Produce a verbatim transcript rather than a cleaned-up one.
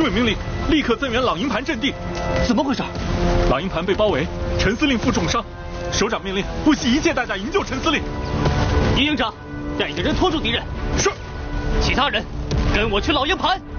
卫命令，立刻增援朗营盘阵地。 怎么回事？ 朗营盘被包围，陈司令负重伤，首长命令不惜一切代价营救陈司令。 尹营长，带着人拖住敌人。 是。 其他人跟我去老营盘。